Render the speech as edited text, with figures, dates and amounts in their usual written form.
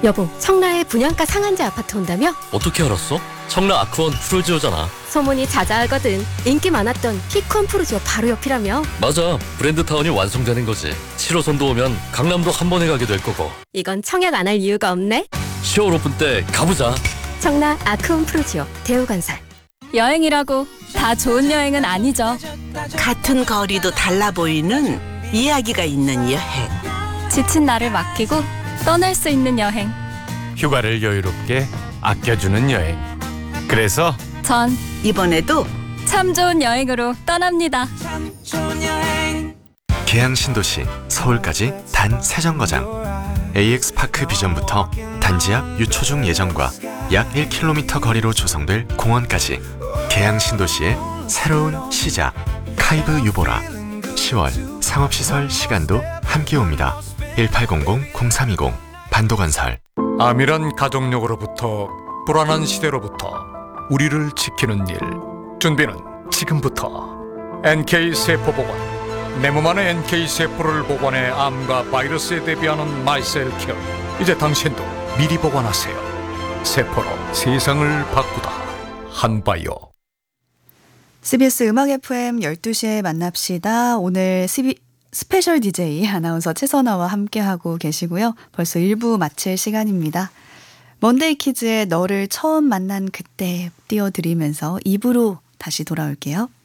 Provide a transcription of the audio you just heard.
여보, 청라에 분양가 상한제 아파트 온다며? 어떻게 알았어? 청라 아크원 프루지오잖아. 소문이 자자하거든. 인기 많았던 피콘 프루지오 바로 옆이라며? 맞아, 브랜드타운이 완성되는 거지. 7호선도 오면 강남도 한 번에 가게 될 거고. 이건 청약 안 할 이유가 없네. 10월 오픈 때 가보자. 청라 아크원 프루지오 대우건설. 여행이라고 다 좋은 여행은 아니죠. 같은 거리도 달라 보이는 이야기가 있는 여행. 지친 나를 맡기고 떠날 수 있는 여행. 휴가를 여유롭게 아껴주는 여행. 그래서 전 이번에도 참 좋은 여행으로 떠납니다. 계양 신도시 서울까지 단 3정거장. AX파크 비전부터 단지 앞 유초중 예정과 약 1km 거리로 조성될 공원까지 계양 신도시의 새로운 시작. 카이브 유보라. 10월 상업시설 시간도 함께 옵니다. 1800-0320 반도건설. 아밀한 가족력으로부터 불안한 시대로부터 우리를 지키는 일. 준비는 지금부터. NK세포보건. 내 몸 안에 NK세포를 보관해 암과 바이러스에 대비하는 마이셀케어. 이제 당신도 미리 보관하세요. 세포로 세상을 바꾸다. 한바이오. CBS 음악 FM 12시에 만납시다. 오늘 스페셜 DJ 아나운서 최선아와 함께하고 계시고요. 벌써 1부 마칠 시간입니다. 먼데이 키즈의 너를 처음 만난 그때 띄워드리면서 2부로 다시 돌아올게요.